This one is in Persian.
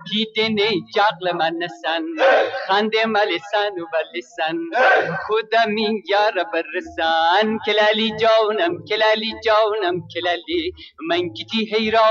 دیدنی جقل من نسن خنده ملسن و بلسن خودم این یار برسن کلالی جانم کلالی جانم کلالی من گیتی حیران